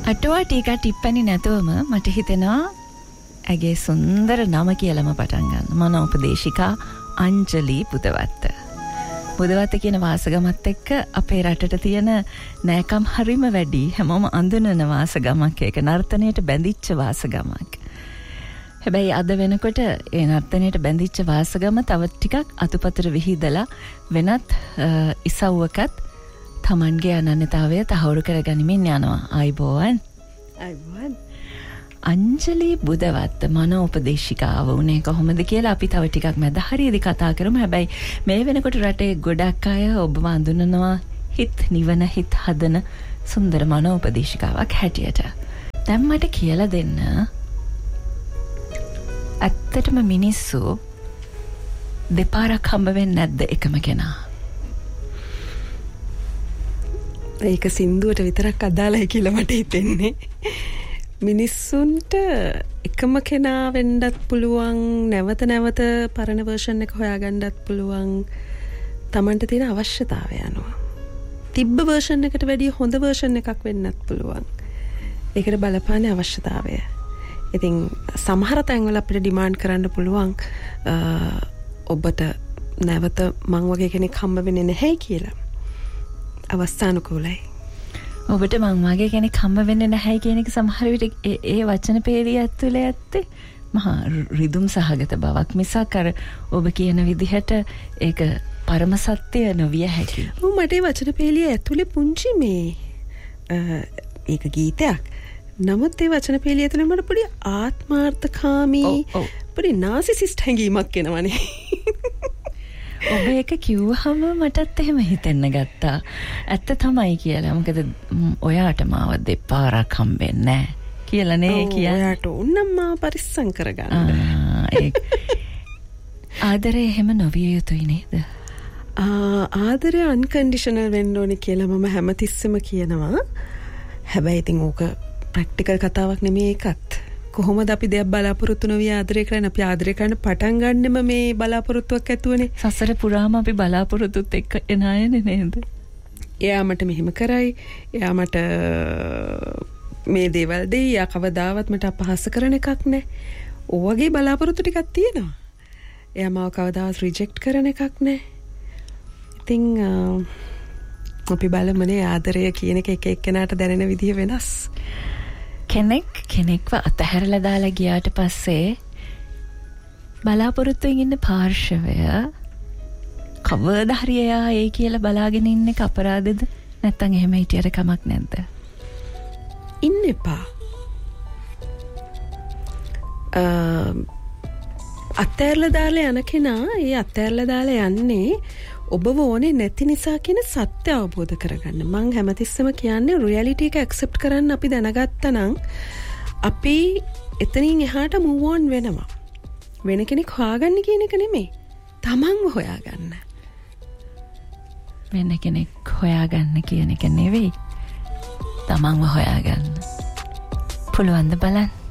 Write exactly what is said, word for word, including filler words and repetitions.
අටුවා ටිකක් ටිප්පණි නැතුවම මට හිතෙනවා ඇගේ සුන්දර නම කියලාම පටන් ගන්න. මන උපදේශිකා අංජලි බුදවත්ත. බුදවත්ත කියන වාසගමත් එක්ක අපේ රටට තියෙන නෑකම් හරිම වැඩි. හැමෝම අඳුනන වාසගමක්. ඒක නර්තනයට බැඳිච්ච වාසගමක්. හැබැයි අද වෙනකොට ඒ නර්තනයට බැඳිච්ච වාසගම තව ටිකක් අතුපතර විහිදලා වෙනත් ඉසව්වකත් තමන්ගේ අනන්‍යතාවය තහවුරු කරගනිමින් යනවා. ආයිබෝවන්. ආයිබෝවන්. අංජලි බුදවත්ත මනෝපදේශිකාව උනේ කොහොමද කියලා අපි තව ටිකක් මැද හරියදී කතා කරමු. හැබැයි මේ වෙනකොට රටේ ගොඩක් අය ඔබව අඳුනනවා හිත නිවන හිත හදන සුන්දර මනෝපදේශිකාවක් හැටියට. දැන් මට කියලා දෙන්න. ඇත්තටම මිනිස්සු දෙපාරක් හම්බ වෙන්නේ නැද්ද එකම කෙනා? ඒක සින්දුවට විතරක් අදාළයි කියලා මට හිතෙන්නේ. මිනිස්සුන්ට එකම කෙනා වෙන්නත් පුළුවන්, නැවත නැවත පරණ වර්ෂන් එක හොයාගන්නත් පුළුවන්. Tamanට තියෙන අවශ්‍යතාවය අනුව. තිබ්බ වර්ෂන් එකට වැඩිය හොඳ වර්ෂන් එකක් වෙන්නත් පුළුවන්. ඒකට බලපාන අවශ්‍යතාවය. ඉතින් සමහර තැන්වල අපිට ඩිමාන්ඩ් කරන්න පුළුවන් ඔබට නැවත මං වගේ කෙනෙක් හම්බ වෙන්නේ නැහැ කියලා. අවස්ථානුකූලයි. ඔබට මං වගේ කෙනෙක් හම්බ වෙන්නේ නැහැ කියන එක සමහර විට ඒ වචන පේලිය ඇතුලේ ඇත්තේ මහා රිදුම් සහගත බවක් මිසක් අර ඔබ කියන විදිහට ඒක පරම සත්‍ය නොවිය හැකියි. ඔව් මට ඒ වචන පේලිය ඇතුලේ පුංචි මේ ඒක ගීතයක්. නමුත් ඒ වචන පේලිය ඇතුලේ මට පොඩි ආත්මාර්ථකාමී පොඩි නාසිසිස්ට් හැඟීමක් එනවනේ. ඔබ ඒක කිව්වහම මටත් එහෙම හිතෙන්න ගත්තා. ඇත්ත තමයි කියලා. මොකද ඔයාට මාව දෙපාරක් හම්බෙන්නේ නැහැ කියලා නේ කියන්නේ. ඔයාට උන්නම් මාව පරිස්සම් කරගන්න. ඒක ආදරේ එහෙම නොවිය යුතුයි නේද? ආදරේ අන්කන්ඩිෂනල් වෙන්න ඕනේ කියලා මම හැමතිස්සෙම කියනවා. හැබැයි ඉතින් ඕක ප්‍රැක්ටිකල් කතාවක් නෙමෙයි ඒකත්. කොහොමද අපි දෙයක් බලාපොරොත්තු නොවි ආදරය කරන්නේ? අපි ආදරය කරන්න පටන් ගන්නෙම මේ බලාපොරොත්තුවක් ඇතුවනේ. සසර පුරාම අපි බලාපොරොත්තුත් එක්ක එන අයනේ නේද? එයා මට මෙහෙම කරයි, එයා මට මේ දේවල් දෙයි, එයා කවදාවත් මට අපහාස කරන එකක් නැහැ. ඔයගේ බලාපොරොත්තු ටිකක් තියෙනවා. එයා මාව කවදාවත් රිජෙක්ට් කරන එකක් නැහැ. ඉතින් අපි බලමුනේ ආදරය කියන එක එක එක්කෙනාට දැනෙන විදිහ වෙනස්. කෙනෙක් කෙනෙක්ව අතහැරලා දාලා ගියාට පස්සේ බලාපොරොත්තුෙන් ඉන්න පාර්ශවය කවදාද හරි එයා ඒ කියලා බලාගෙන ඉන්න එක අපරාධද? නැත්නම් එහෙම හිටියට කමක් නැද්ද? ඉන්න එපා. අතහැරලා දාලා යන කෙනා ඒ අතහැරලා දාලා යන්නේ ඔබව ඕනේ නැති නිසා කියන සත්‍ය අවබෝධ කරගන්න. මං හැමතිස්සෙම කියන්නේ රියැලිටි එක ඇක්සෙප්ට් කරන්න අපි දැනගත්තා නම් අපි එතනින් එහාට මූව් ඔන් වෙනවා. වෙන කෙනෙක් හොයාගන්න කියන එක නෙමෙයි. තමන්ව හොයාගන්න. වෙන කෙනෙක් හොයාගන්න කියන එක නෙවෙයි. තමන්ව හොයාගන්න. පුළුවන් ද බලන්න.